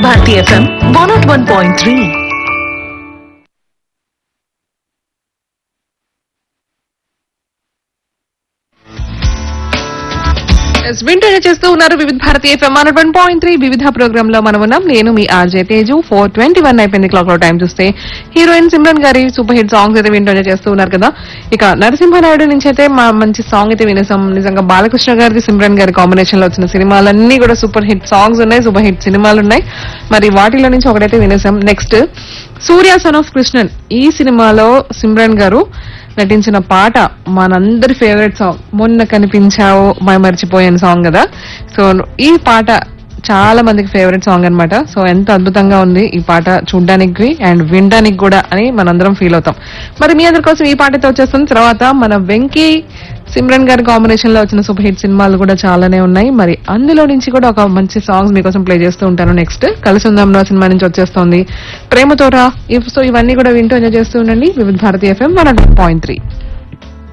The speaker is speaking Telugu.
Bharti FM 101.3. వింటూనే చేస్తూ ఉన్నారు వివిధ భారతి ఎఫ్ఎం 101.3 వివిధ ప్రోగ్రామ్ లో మనం ఉన్నాం. నేను మీ ఆర్జే తేజు. 4:21 అయిపోయింది క్లాక్ లో టైం చూస్తే. హీరోయిన్ సిమ్రన్ గారి సూపర్ హిట్ సాంగ్స్ అయితే వింటూనే చేస్తూ ఉన్నారు కదా. ఇక నరసింహనాయుడు నుంచి అయితే మంచి సాంగ్ అయితే వినేసాం. నిజంగా బాలకృష్ణ గారి సిమ్రన్ గారి కాంబినేషన్ లో వచ్చిన సినిమాలన్నీ కూడా సూపర్ హిట్ సాంగ్స్ ఉన్నాయి, సూపర్ హిట్ సినిమాలు ఉన్నాయి. మరి వాటిలో నుంచి ఒకటైతే వినేసాం. Next Surya son of Krishnan ఈ సినిమాలో సిమ్రన్ గారు నటించిన పాట మనందరి ఫేవరెట్ సాంగ్ మొన్న కనిపించావు మర్చిపోయాను సాంగ్ కదా. సో ఈ పాట చాలా మందికి ఫేవరెట్ సాంగ్ అన్నమాట. సో ఎంత అద్భుతంగా ఉంది ఈ పాట చూడ్డానికి అండ్ వినడానికి కూడా అని మనందరం ఫీల్ అవుతాం. మరి మీ అందరి కోసం ఈ పాటతో వచ్చేస్తుంది. తర్వాత మన వెంకీ సిమ్రన్ గారి కాంబినేషన్ లో వచ్చిన సూపర్ హిట్ సినిమాలు కూడా చాలానే ఉన్నాయి. మరి అందులో నుంచి కూడా ఒక మంచి సాంగ్స్ మీకోసం ప్లే చేస్తూ ఉంటాను. నెక్స్ట్ కలిసి ఉందాం నా సినిమా నుంచి వచ్చేస్తోంది ప్రేమతోరా. సో ఇవన్నీ కూడా వింటూ ఎంజాయ్ చేస్తూ ఉండండి వివిధ భారతి ఎఫ్ఎం 101.3.